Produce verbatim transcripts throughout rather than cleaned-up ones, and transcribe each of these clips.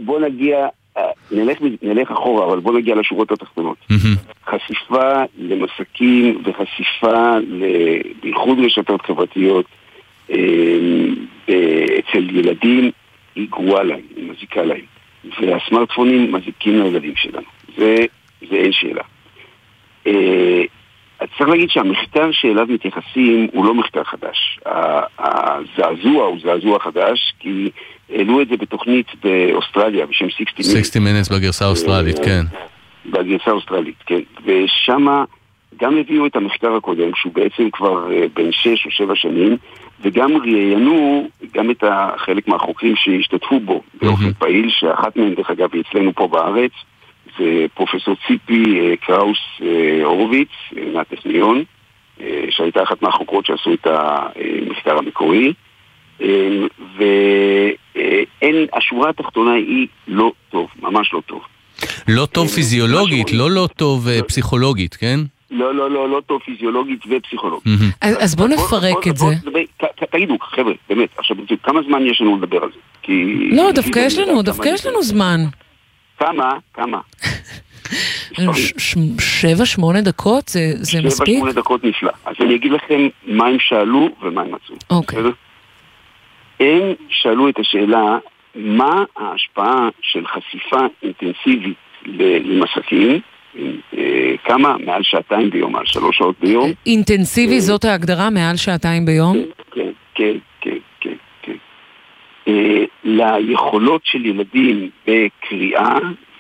בוא נגיע, נלך, נלך אחורה, אבל בוא נגיע לשורות התחתונות. חשיפה למסכים וחשיפה בייחוד רשתות חברתיות אצל ילדים היא גרועה להם, היא מזיקה להם. והסמארטפונים מזיקים לילדים שלנו. זה, זה אין שאלה. צריך להגיד שהמחקר שאליו מתייחסים הוא לא מחקר חדש. הזעזוע הוא זעזוע חדש, כי העלו את זה בתוכנית באוסטרליה בשם שישים מינטס בגרסה האוסטרלית, כן. בגרסה האוסטרלית, כן. ושמה גם הביאו את המחקר הקודם, שהוא בעצם כבר בין שש או שבע שנים, וגם ראיינו גם את החלק מהחוקרים שהשתתפו בו באופן פעיל, שאחת מהם דרך אגב אצלנו פה בארץ, זה פרופסור ציפי קראוס הורוביץ מהטכניון, שהייתה אחת מהחוקרות שעשו את המחקר המקורי, ואין, השורה התחתונה היא לא טוב, ממש לא טוב. לא טוב פיזיולוגית, לא לא טוב פסיכולוגית, כן? לא, לא, לא, לא טוב פיזיולוגית ופסיכולוגית. אז בוא נפרק את זה. תגידו, חבר'ה, באמת, עכשיו, כמה זמן יש לנו לדבר על זה? לא, דווקא יש לנו, דווקא יש לנו זמן. כמה? כמה? שבע, שמונה דקות? זה מספיק? שבע, שמונה דקות נפלא. אז אני אגיד לכם מה הם שאלו ומה הם מצאו. אוקיי. הם שאלו את השאלה, מה ההשפעה של חשיפה אינטנסיבית למסכים, כמה? מעל שעתיים ביום, מעל שלוש שעות ביום. אינטנסיבי זאת ההגדרה, מעל שעתיים ביום? כן, כן, כן, כן, כן. ליכולות של ילדים בקריאה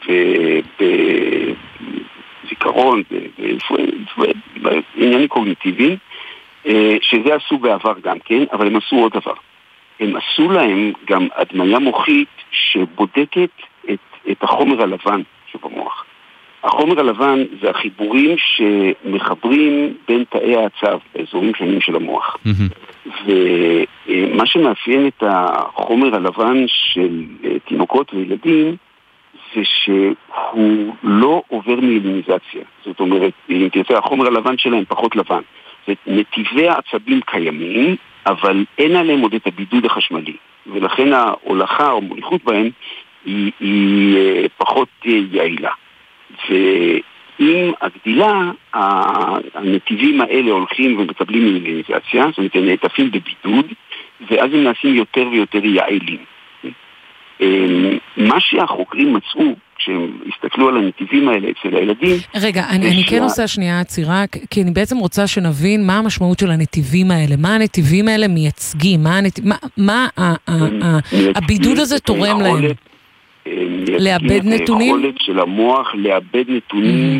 ובזיכרון, בעניינים קוגניטיביים, שזה עשו בעבר גם כן, אבל הם עשו עוד דבר. הם עשו להם גם הדמיה מוחית שבודקת את, את החומר הלבן שבמוח. החומר הלבן זה החיבורים שמחברים בין תאי העצב באזורים שונים של המוח. ומה שמאפיין את החומר הלבן של תינוקות וילדים זה שהוא לא עובר מאליניזציה. זאת אומרת, אם תרצה, החומר הלבן שלהם פחות לבן. נתיבי העצבים קיימים, אבל אין עליהם עוד את הבידוד החשמלי. ולכן ההולכה או מוליכות בהם היא, היא פחות יעילה. ועם הגדילה, הנתיבים האלה הולכים ומקבלים מיליניזציה, זאת אומרת, הם נעטפים בבידוד, ואז הם נעשים יותר ויותר יעילים. מה שהחוקרים מצאו, כשהם הסתכלו על הנתיבים האלה אצל הילדים... רגע, אני, אני כן עושה שנייה עצירה, כי אני בעצם רוצה שנבין מה המשמעות של הנתיבים האלה, מה הנתיבים האלה מייצגים, מה, הנת... מה, מה ה, ה, ה, הבידוד הזה תורם להם. לאבד נתונים? היכולת של המוח לאבד נתונים,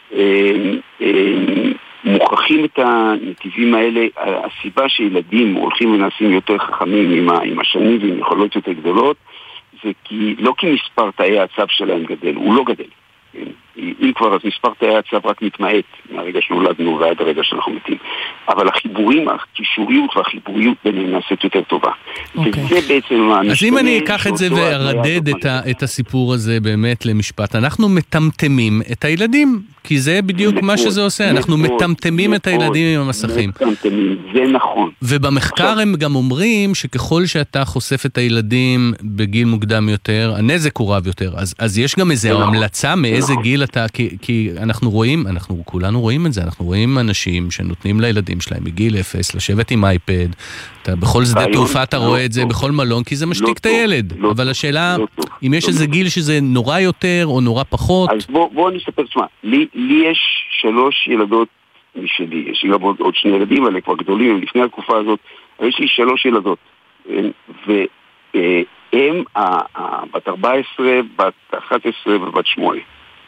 מוכרחים את הנתיבים האלה. הסיבה שילדים הולכים ונעשים יותר חכמים עם השנים ועם יכולות יותר גדולות, זה כי, לא כי מספר תאי העצב שלהם גדל, הוא לא גדל. אם כבר, אז מספר תאי העצב רק מתמעט מהרגע שנולדנו ועד הרגע שאנחנו מתים. אבל החיבורים, הקישוריות והחיבוריות ביניהם נעשית יותר טובה. Okay. וזה בעצם... אז אם אני אקח את זה וארדד את, ה, את הסיפור הזה באמת למשפט, אנחנו מטמטמים את הילדים, כי זה בדיוק מאוד, מה שזה עושה, מאוד, אנחנו מטמטמים מאוד, את הילדים עם המסכים. מטמטמים, זה נכון. ובמחקר עכשיו... הם גם אומרים שככל שאתה חושף את הילדים בגיל מוקדם יותר, הנזק הוא רב יותר. אז, אז יש גם איזו המלצה מאיזה נכון. גיל אתה, כי, כי אנחנו רואים, אנחנו כולנו רואים את זה, אנחנו רואים אנשים שנותנים לילדים שלהם מגיל אפס, לשבת עם אייפד, אתה בכל שדה תעופה אתה רואה את זה, בכל מלון, כי זה משתיק את הילד. אבל השאלה, אם יש איזה גיל שזה נורא יותר או נורא פחות... אז בואו נספר, תשמע, לי יש שלוש ילדות משלי, יש לי גם עוד שני ילדים, אבל כבר גדולים, לפני התקופה הזאת, יש לי שלוש ילדות, והם, בת ארבע עשרה, בת אחת עשרה ובת שמונה.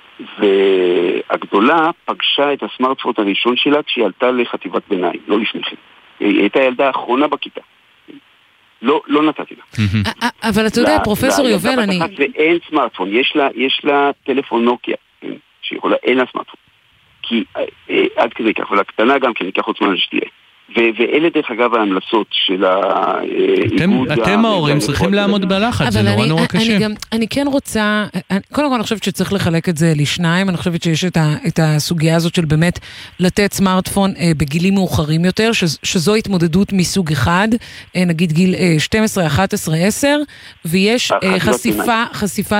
והגדולה פגשה את הסמארטפון הראשון שלה כשהיא עלתה לחטיבת ביניים, לא לפני כן. היא הייתה ילדה האחרונה בכיתה. לא, לא נתתי לה. אבל אתה יודע, פרופסור יובל, אני... ואין סמארטפון, יש לה טלפון נוקיה, שיכולה, אין לה סמארטפון. כי עד כדי כך, אבל הקטנה גם כן, ניקח עוד זמן שתהיה. ואלה דרך אגב ההמלצות של האיגוד... אתם ההורים צריכים לעמוד בלחץ, זה נורא נורא קשה. אני כן רוצה, קודם כל אני חושבת שצריך לחלק את זה לשניים, אני חושבת שיש את הסוגיה הזאת של באמת לתת סמארטפון בגילים מאוחרים יותר, שזו התמודדות מסוג אחד, נגיד גיל שתים עשרה, אחת עשרה, עשר, ויש חשיפה